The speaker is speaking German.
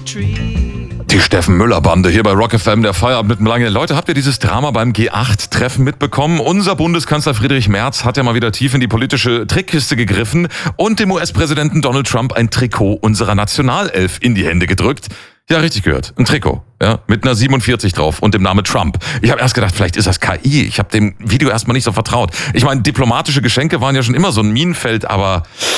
Die Steffen Müller-Bande hier bei Rock FM, der Feierabend mit dem Lange. Leute, habt ihr dieses Drama beim G8-Treffen mitbekommen? Unser Bundeskanzler Friedrich Merz hat ja mal wieder tief in die politische Trickkiste gegriffen und dem US-Präsidenten Donald Trump ein Trikot unserer Nationalelf in die Hände gedrückt. Ja, richtig gehört. Ein Trikot, ja, mit einer 47 drauf und dem Namen Trump. Ich habe erst gedacht, vielleicht ist das KI. Ich habe dem Video erstmal nicht so vertraut. Ich meine, diplomatische Geschenke waren ja schon immer so ein Minenfeld, aber